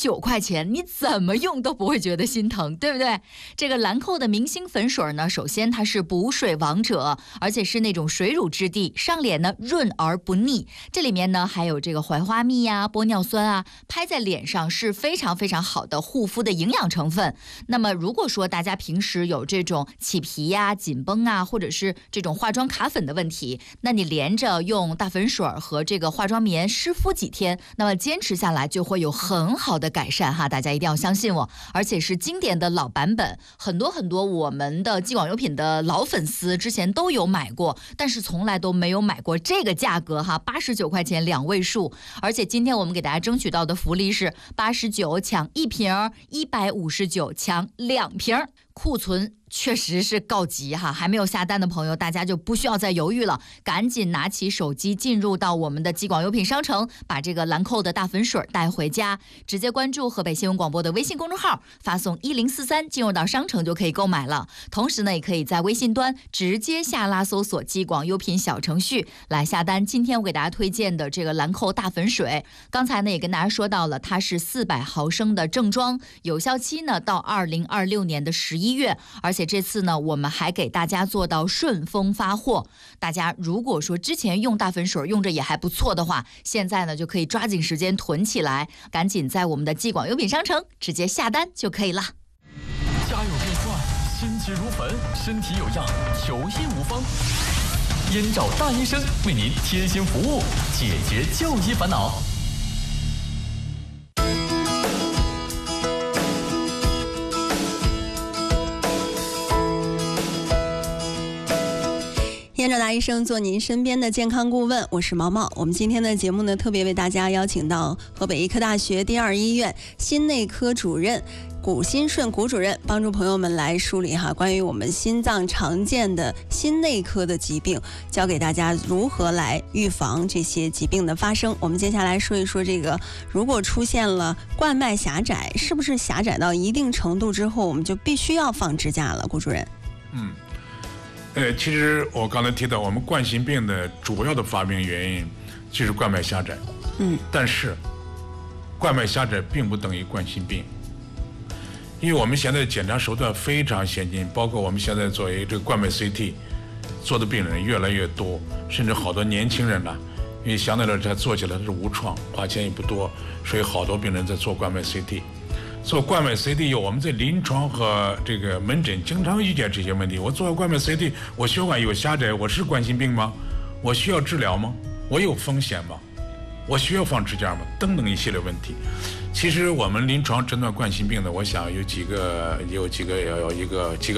89块钱，你怎么用都不会觉得心疼，对不对？这个兰蔻的明星粉水呢，首先它是补水王者，而且是那种水乳质地，上脸呢润而不腻。这里面呢还有这个槐花蜜呀、玻尿酸啊，拍在脸上是非常非常好的护肤的营养成分。那么如果说大家平时有这种起皮呀、紧绷啊，或者是这种化妆卡粉的问题，那你连着用大粉水和这个化妆棉湿敷几天，那么坚持下来就会有很好的改善哈，大家一定要相信我，而且是经典的老版本，很多我们的既广优品的老粉丝之前都有买过，但是从来都没有买过这个价格哈，89块钱2位数，而且今天我们给大家争取到的福利是89抢1瓶，159抢2瓶，库存确实是告急哈，还没有下单的朋友，大家就不需要再犹豫了，赶紧拿起手机进入到我们的既广优品商城，把这个兰蔻的大粉水带回家，直接关注河北新闻广播的微信公众号，发送1043进入到商城就可以购买了。同时呢，也可以在微信端直接下拉搜索既广优品小程序来下单。今天我给大家推荐的这个兰蔻大粉水，刚才呢也跟大家说到了，它是400毫升的正装，有效期呢到2026年的11月，而且这次呢我们还给大家做到顺丰发货。大家如果说之前用大粉水用着也还不错的话，现在呢就可以抓紧时间囤起来，赶紧在我们的既广优品商城直接下单就可以了。 家有变幻，心急如焚，身体有恙，求医无方。燕赵大医生为您贴心服务，解决就医烦恼。 燕赵大医生做您身边的健康顾问，我是毛毛。我们今天的节目呢，特别为大家邀请到河北医科大学第2医院心内科主任谷新顺谷主任，帮助朋友们来梳理关于我们心脏常见的心内科的疾病，教给大家如何来预防这些疾病的发生。我们接下来说一说这个，如果出现了冠脉狭窄，是不是狭窄到一定程度之后，我们就必须要放支架了？谷主任。 其实我刚才提到，我们冠心病的主要的发病原因就是冠脉狭窄。但是冠脉狭窄并不等于冠心病，因为我们现在检查手段非常先进，包括我们现在作为这个冠脉 CT 做的病人越来越多，甚至好多年轻人了，因为相对来说他做起来是无创，花钱也不多，所以好多病人在做冠脉 CT。做冠脉 CT 有我们在临床和这个门诊经常遇见这些问题。我做冠脉 CT， 我血管有狭窄，我是冠心病吗？我需要治疗吗？我有风险吗？我需要放支架吗？等等一系列问题。其实我们临床诊断冠心病的，我想有几个